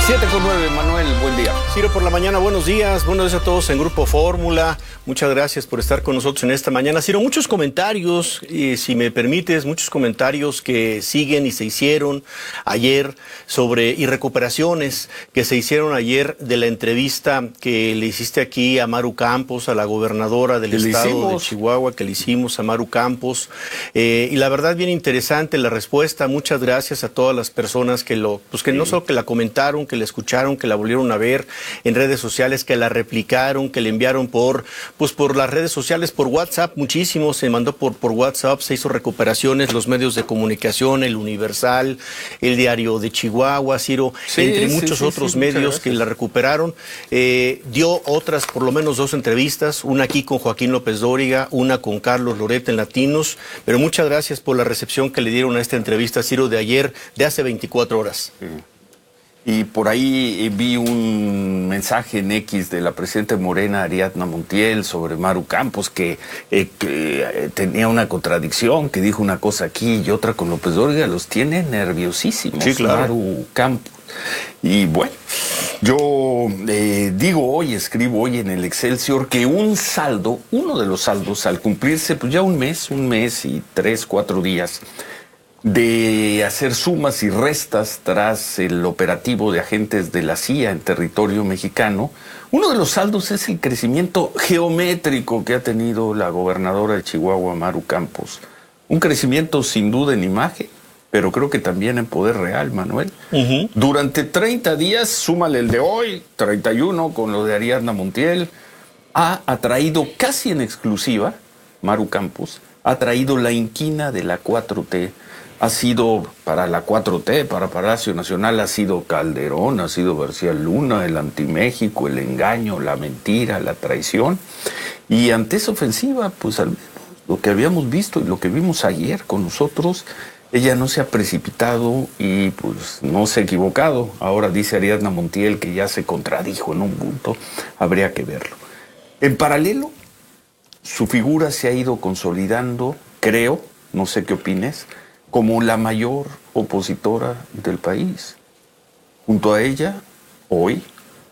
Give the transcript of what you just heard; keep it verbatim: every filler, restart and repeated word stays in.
siete con nueve, Manuel, buen día. Ciro por la mañana, buenos días, buenos días a todos en Grupo Fórmula. Muchas gracias por estar con nosotros en esta mañana. Ciro, muchos comentarios, y si me permites, muchos comentarios que siguen y se hicieron ayer sobre, y recuperaciones que se hicieron ayer de la entrevista que le hiciste aquí a Maru Campos, a la gobernadora del estado de Chihuahua, que le hicimos a Maru Campos. Eh, y la verdad, bien interesante la respuesta. Muchas gracias a todas las personas que lo, pues que no solo que la comentaron, que la escucharon, que la volvieron a ver en redes sociales, que la replicaron, que le enviaron por, pues por las redes sociales, por WhatsApp, muchísimo, se mandó por, por WhatsApp, se hizo recuperaciones, los medios de comunicación, el Universal, el Diario de Chihuahua, Ciro, sí, entre sí, muchos sí, otros sí, medios que la recuperaron. Eh, dio otras, por lo menos dos entrevistas, una aquí con Joaquín López Dóriga, una con Carlos Loret en Latinos, pero muchas gracias por la recepción que le dieron a esta entrevista, Ciro, de ayer, de hace veinticuatro horas. Sí. Y por ahí vi un mensaje en X de la presidenta Morena, Ariadna Montiel, sobre Maru Campos, que, eh, que eh, tenía una contradicción, que dijo una cosa aquí y otra con López Dóriga. Los tiene nerviosísimos, sí, claro. Maru Campos. Y bueno, yo eh, digo hoy, escribo hoy en el Excelsior que un saldo, uno de los saldos al cumplirse pues ya un mes, un mes y tres, cuatro días, de hacer sumas y restas tras el operativo de agentes de la C I A en territorio mexicano, uno de los saldos es el crecimiento geométrico que ha tenido la gobernadora de Chihuahua, Maru Campos. Un crecimiento sin duda en imagen, pero creo que también en poder real, Manuel. Uh-huh. Durante treinta días, súmale el de hoy, treinta y uno con lo de Ariadna Montiel, ha atraído casi en exclusiva, Maru Campos, ha traído la inquina de la cuatro T. Ha sido para la cuatro T, para Palacio Nacional, ha sido Calderón, ha sido García Luna, el antiméxico, el engaño, la mentira, la traición. Y ante esa ofensiva, pues al menos lo que habíamos visto y lo que vimos ayer con nosotros, ella no se ha precipitado y pues no se ha equivocado. Ahora dice Ariadna Montiel que ya se contradijo en un punto, habría que verlo. En paralelo, su figura se ha ido consolidando, creo, no sé qué opines, como la mayor opositora del país. Junto a ella, hoy,